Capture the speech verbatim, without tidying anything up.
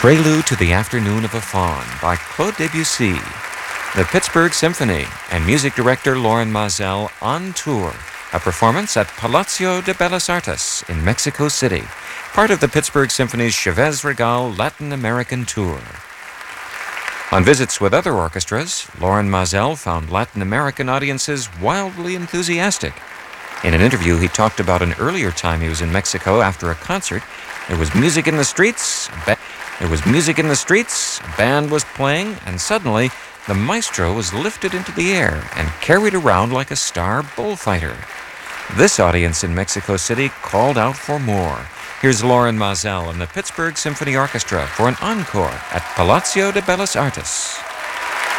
Prelude to the Afternoon of a Faun by Claude Debussy. The Pittsburgh Symphony and music director Loren Maazel on tour. A performance at Palacio de Bellas Artes in Mexico City, part of the Pittsburgh Symphony's Chavez Regal Latin American Tour. On visits with other orchestras, Loren Maazel found Latin American audiences wildly enthusiastic. In an interview, he talked about an earlier time he was in Mexico after a concert. There was music in the streets, ba- there was music in the streets, a band was playing, and suddenly the maestro was lifted into the air and carried around like a star bullfighter. This audience in Mexico City called out for more. Here's Loren Maazel and the Pittsburgh Symphony Orchestra for an encore at Palacio de Bellas Artes.